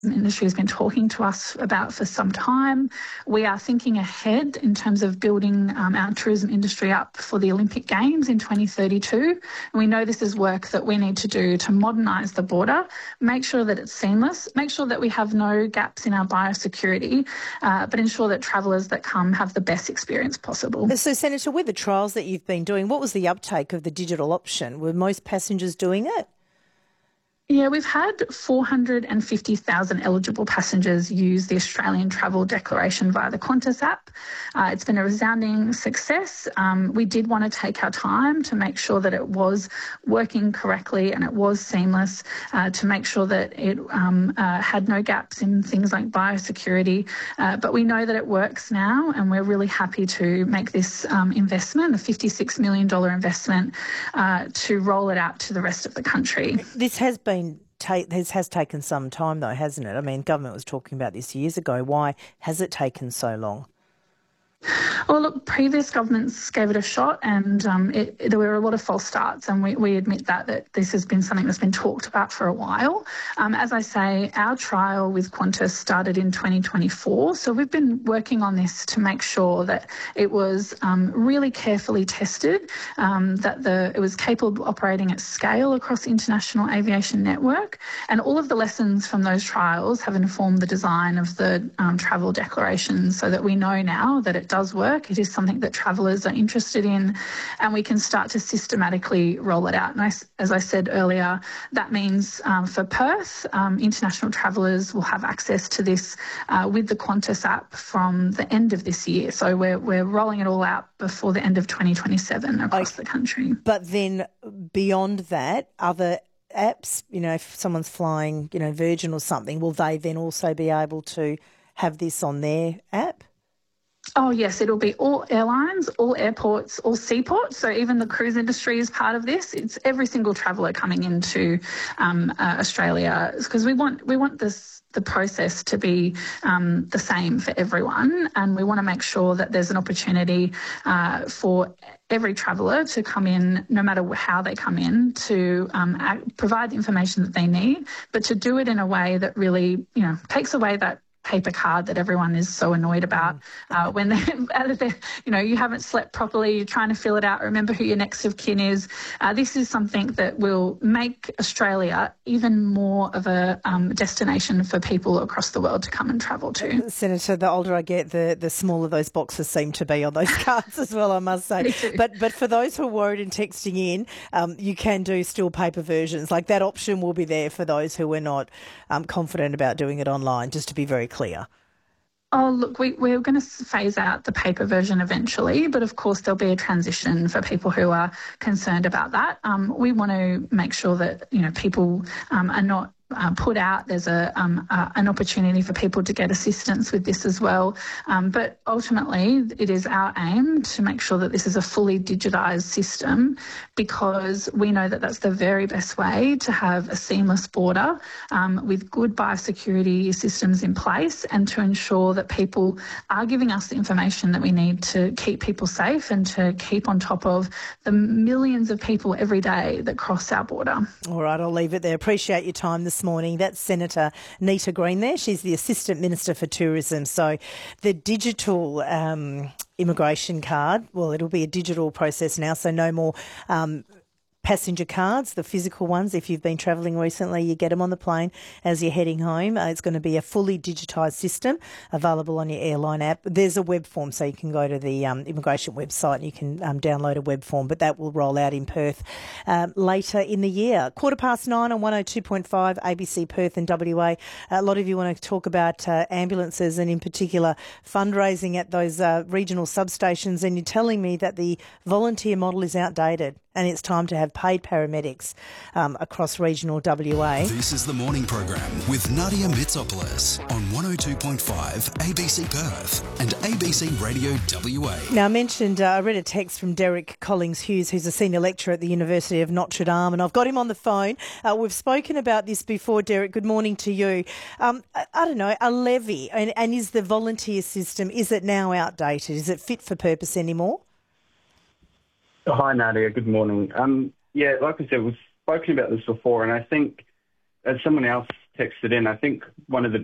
industry has been talking to us about for some time. We are thinking ahead in terms of building our tourism industry up for the Olympic Games in 2032. And we know this is work that we need to do to modernise the border, make sure that it's seamless, make sure that we have no gaps in our biosecurity, but ensure that travellers that come have the best experience possible. So, Senator, with the trials that you've been doing, what was the uptake of the digital option? Were most passengers doing it? Yeah, we've had 450,000 eligible passengers use the Australian Travel Declaration via the Qantas app. It's been a resounding success. We did want to take our time to make sure that it was working correctly and it was seamless, to make sure that it had no gaps in things like biosecurity. But we know that it works now, and we're really happy to make this investment, a $56 million investment, to roll it out to the rest of the country. This has taken some time though, hasn't it? I mean, government was talking about this years ago. Why has it taken so long? Well, look, previous governments gave it a shot, and there were a lot of false starts, and we admit that this has been something that's been talked about for a while. As I say, our trial with Qantas started in 2024, so we've been working on this to make sure that it was really carefully tested, that it was capable of operating at scale across the international aviation network, and all of the lessons from those trials have informed the design of the travel declaration, so that we know now that it does work. It is something that travellers are interested in, and we can start to systematically roll it out. And as I said earlier, that means for Perth, international travellers will have access to this with the Qantas app from the end of this year. So we're rolling it all out before the end of 2027 across the country. But then beyond that, other apps, if someone's flying, Virgin or something, will they then also be able to have this on their app? Oh, yes, it'll be all airlines, all airports, all seaports. So even the cruise industry is part of this. It's every single traveller coming into Australia, because we want the process to be the same for everyone, and we want to make sure that there's an opportunity for every traveller to come in, no matter how they come in, to provide the information that they need, but to do it in a way that really, takes away that paper card that everyone is so annoyed about when you haven't slept properly, you're trying to fill it out, remember who your next of kin is. This is something that will make Australia even more of a destination for people across the world to come and travel to. Senator, the older I get, the smaller those boxes seem to be on those cards as well, I must say. But for those who are worried and texting in, you can do still paper versions. Like that option will be there for those who are not confident about doing it online, just to be very clear. Oh, look, we're going to phase out the paper version eventually, but of course there'll be a transition for people who are concerned about that. We want to make sure that, people are not put out. There's an opportunity for people to get assistance with this as well. But ultimately, it is our aim to make sure that this is a fully digitised system, because we know that that's the very best way to have a seamless border with good biosecurity systems in place, and to ensure that people are giving us the information that we need to keep people safe and to keep on top of the millions of people every day that cross our border. All right, I'll leave it there. Appreciate your time this morning. That's Senator Nita Green there. She's the Assistant Minister for Tourism. So the digital immigration card, well, it'll be a digital process now, so no more passenger cards, the physical ones. If you've been travelling recently, you get them on the plane as you're heading home. It's going to be a fully digitised system available on your airline app. There's a web form, so you can go to the immigration website and you can download a web form, but that will roll out in Perth later in the year. 9:15 on 102.5 ABC Perth and WA. A lot of you want to talk about ambulances and in particular fundraising at those regional substations, and you're telling me that the volunteer model is outdated and it's time to have paid paramedics across regional WA. This is the morning program with Nadia Mitsopoulos on 102.5 ABC Perth and ABC Radio WA. Now, I mentioned, I read a text from Derek Collings-Hughes, who's a senior lecturer at the University of Notre Dame, and I've got him on the phone. We've spoken about this before, Derek. Good morning to you. I don't know, a levy, and is the volunteer system, is it now outdated? Is it fit for purpose anymore? Hi, Nadia. Good morning. Like I said, we've spoken about this before, and I think, as someone else texted in, I think one of the